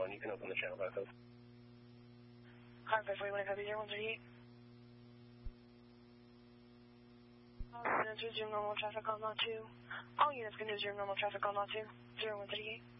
1, you can open the channel bypass. Hi, 541, copy 0138. All units resume normal traffic on lot 2. All units can resume normal traffic on lot 2. 0138.